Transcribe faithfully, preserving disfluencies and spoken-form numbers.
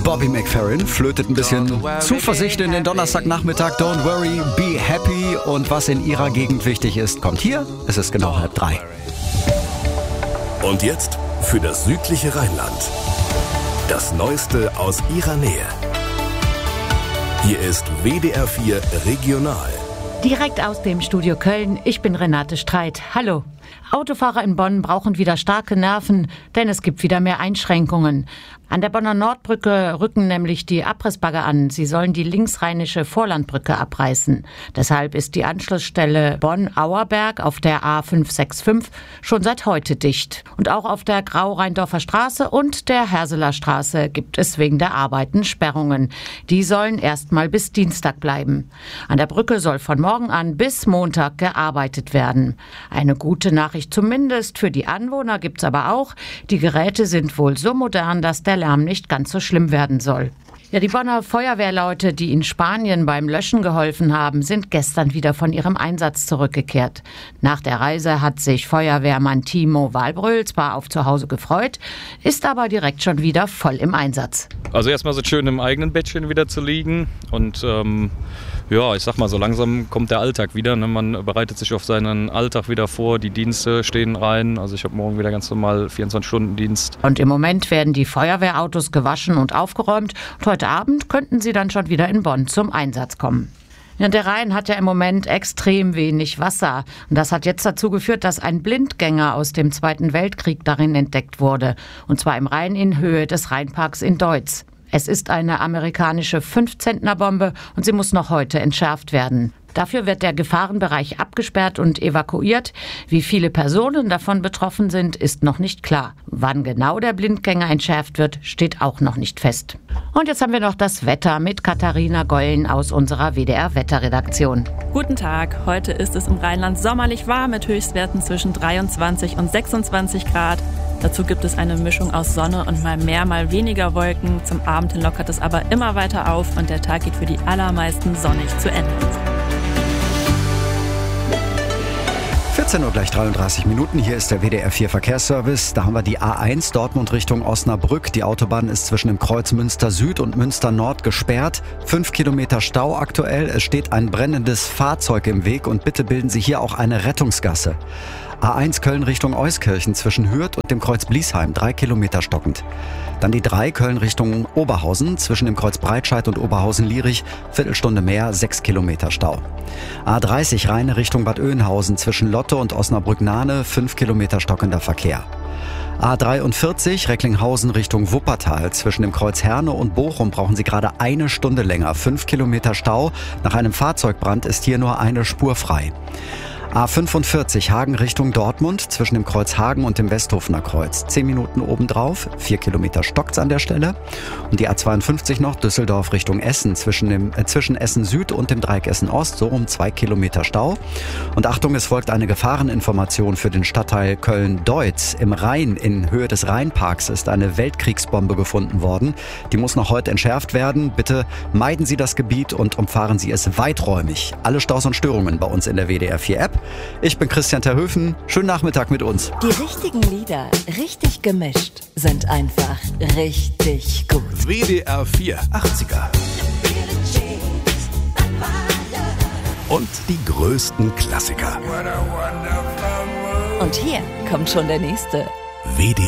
Bobby McFerrin flötet ein bisschen Zuversicht in den Donnerstagnachmittag. Don't worry, be happy. Und was in ihrer Gegend wichtig ist, kommt hier. Es ist genau halb drei. Und jetzt für das südliche Rheinland. Das Neueste aus ihrer Nähe. Hier ist W D R vier Regional. Direkt aus dem Studio Köln, ich bin Renate Streit. Hallo. Autofahrer in Bonn brauchen wieder starke Nerven, denn es gibt wieder mehr Einschränkungen. An der Bonner Nordbrücke rücken nämlich die Abrissbagger an. Sie sollen die linksrheinische Vorlandbrücke abreißen. Deshalb ist die Anschlussstelle Bonn-Auerberg auf der A fünf sechs fünf schon seit heute dicht. Und auch auf der Grau-Rheindorfer Straße und der Herseler Straße gibt es wegen der Arbeiten Sperrungen. Die sollen erstmal bis Dienstag bleiben. An der Brücke soll von morgen an bis Montag gearbeitet werden. Eine gute Nachricht zumindest für die Anwohner gibt's aber auch. Die Geräte sind wohl so modern, dass der Lärm nicht ganz so schlimm werden soll. Ja, die Bonner Feuerwehrleute, die in Spanien beim Löschen geholfen haben, sind gestern wieder von ihrem Einsatz zurückgekehrt. Nach der Reise hat sich Feuerwehrmann Timo Walbröhl zwar auf zu Hause gefreut, ist aber direkt schon wieder voll im Einsatz. Also erstmal so schön im eigenen Bettchen wieder zu liegen und ähm, ja, ich sag mal, so langsam kommt der Alltag wieder. Ne? Man bereitet sich auf seinen Alltag wieder vor, die Dienste stehen rein. Also ich habe morgen wieder ganz normal vierundzwanzig-Stunden-Dienst. Und im Moment werden die Feuerwehrautos gewaschen und aufgeräumt. Und heute Abend könnten sie dann schon wieder in Bonn zum Einsatz kommen. Ja, der Rhein hat ja im Moment extrem wenig Wasser. Und das hat jetzt dazu geführt, dass ein Blindgänger aus dem Zweiten Weltkrieg darin entdeckt wurde. Und zwar im Rhein in Höhe des Rheinparks in Deutz. Es ist eine amerikanische fünf-Zentner-Bombe und sie muss noch heute entschärft werden. Dafür wird der Gefahrenbereich abgesperrt und evakuiert. Wie viele Personen davon betroffen sind, ist noch nicht klar. Wann genau der Blindgänger entschärft wird, steht auch noch nicht fest. Und jetzt haben wir noch das Wetter mit Katharina Gollen aus unserer W D R-Wetterredaktion. Guten Tag, heute ist es im Rheinland sommerlich warm mit Höchstwerten zwischen dreiundzwanzig und sechsundzwanzig Grad. Dazu gibt es eine Mischung aus Sonne und mal mehr, mal weniger Wolken. Zum Abend hin lockert es aber immer weiter auf und der Tag geht für die allermeisten sonnig zu Ende. vierzehn Uhr gleich dreiunddreißig Minuten. Hier ist der W D R vier Verkehrsservice. Da haben wir die A eins Dortmund Richtung Osnabrück. Die Autobahn ist zwischen dem Kreuz Münster Süd und Münster Nord gesperrt. Fünf Kilometer Stau aktuell. Es steht ein brennendes Fahrzeug im Weg und bitte bilden Sie hier auch eine Rettungsgasse. A eins Köln Richtung Euskirchen zwischen Hürth und dem Kreuz Bliesheim, drei Kilometer stockend. Dann die drei Köln Richtung Oberhausen zwischen dem Kreuz Breitscheid und Oberhausen-Lierich, Viertelstunde mehr, sechs Kilometer Stau. A dreißig Rheine Richtung Bad Oeynhausen zwischen Lotte und Osnabrück-Nahne, fünf Kilometer stockender Verkehr. A dreiundvierzig Recklinghausen Richtung Wuppertal zwischen dem Kreuz Herne und Bochum brauchen Sie gerade eine Stunde länger, fünf Kilometer Stau. Nach einem Fahrzeugbrand ist hier nur eine Spur frei. A fünfundvierzig Hagen Richtung Dortmund zwischen dem Kreuz Hagen und dem Westhofener Kreuz. Zehn Minuten obendrauf, vier Kilometer stockt's an der Stelle. Und die A zweiundfünfzig noch Düsseldorf Richtung Essen zwischen, dem, äh, zwischen Essen Süd und dem Dreieck Essen Ost, so um zwei Kilometer Stau. Und Achtung, es folgt eine Gefahreninformation für den Stadtteil Köln-Deutz. Im Rhein in Höhe des Rheinparks ist eine Weltkriegsbombe gefunden worden. Die muss noch heute entschärft werden. Bitte meiden Sie das Gebiet und umfahren Sie es weiträumig. Alle Staus und Störungen bei uns in der W D R vier App. Ich bin Christian Terhöfen. Schönen Nachmittag mit uns. Die richtigen Lieder, richtig gemischt, sind einfach richtig gut. W D R vier achtziger. Und die größten Klassiker. Und hier kommt schon der nächste. W D R